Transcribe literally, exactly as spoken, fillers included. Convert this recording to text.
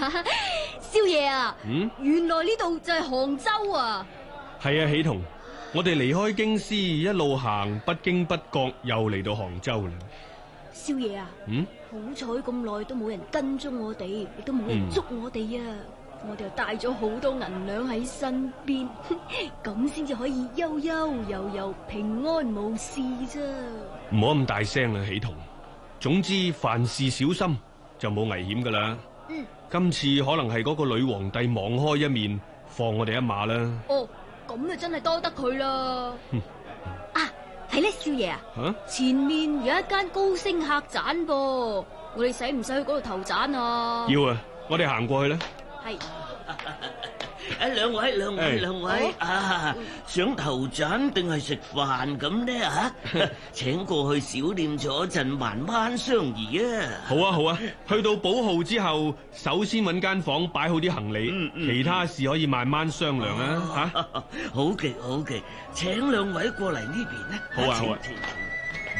少爺啊， 嗯， 原來呢度就係杭州啊。 係啊，喜彤，我哋離開京師一路行，不經不覺又嚟到杭州啦。 少爺啊， 嗯， 好彩咁耐都冇人跟蹤我哋，亦都冇人捉我哋啊！嗯、我哋又帶咗好多銀兩喺身邊，咁先至可以悠悠悠悠平安無事啫。 唔好咁大聲啦，喜彤。總之凡事小心，就冇危險噶啦。 嗯， 今次可能係嗰個女皇帝網開一面，放我哋一馬啦。 哦，咁就真係多得佢啦。 嗯、 啊！睇咧，少爺啊， 啊， 前面有一間高升客棧噃，我哋使唔使去嗰度投棧啊？ 要啊，我哋行過去啦。 係， 誒，兩位兩位兩位啊，想投棧定係食飯咁呢？吓？請過去小店坐一陣，慢慢商議啊。 好啊好啊，去到寶號之後，首先揾間房擺好啲行李， 嗯嗯、 其他事可以慢慢商量啊。吓、啊， 好嘅好嘅，請兩位過嚟呢邊呢。 好啊好啊。